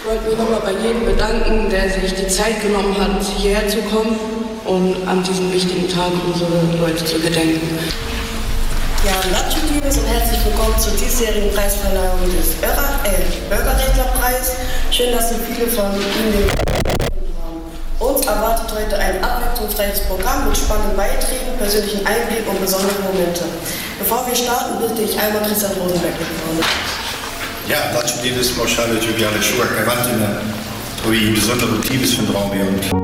Ich wollte mich nochmal bei jedem bedanken, der sich die Zeit genommen hat, hierher zu kommen und an diesem wichtigen Tag unsere Leute zu gedenken. Ja, Natschutives und herzlich willkommen zur diesjährigen Preisverleihung des Bürgerrechtlerpreis. Schön, dass so viele von Ihnen den gefunden haben. Uns erwartet heute ein abwechslungsreiches Programm mit spannenden Beiträgen, persönlichen Einblick und besonderen Momente. Bevor wir starten, bitte ich einmal Christian Rosenberg nach vorne. Ja, Natschutives, Pauschale, Jubiale, Schuha, Kavantine, wie besondere Teams von Raum